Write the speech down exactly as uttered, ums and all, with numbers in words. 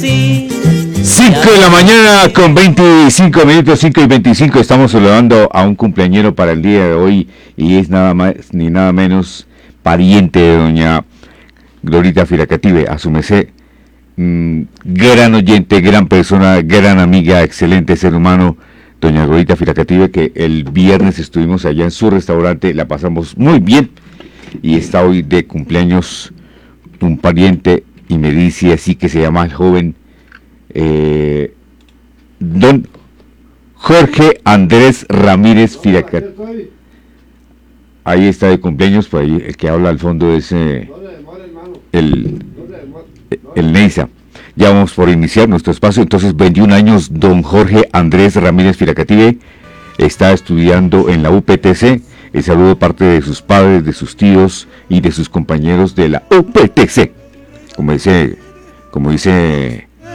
así. cinco de la mañana con veinticinco minutos, cinco y veinticinco. Estamos saludando a un cumpleañero para el día de hoy y es nada más ni nada menos pariente de doña Glorita Firacative, a su merced. Mm, gran oyente, gran persona, gran amiga, excelente ser humano, doña Glorita Firacative, que el viernes estuvimos allá en su restaurante, la pasamos muy bien y está hoy de cumpleaños un pariente y me dice así que se llama el joven eh, don Jorge Andrés Ramírez Firacative. Ahí está de cumpleaños, por ahí el que habla al fondo es eh, el, el Neisa. Ya vamos por iniciar nuestro espacio. Entonces, veintiún años, don Jorge Andrés Ramírez Firacative está estudiando en la U P T C. El saludo de parte de sus padres, de sus tíos y de sus compañeros de la U P T C. Como dice, como dice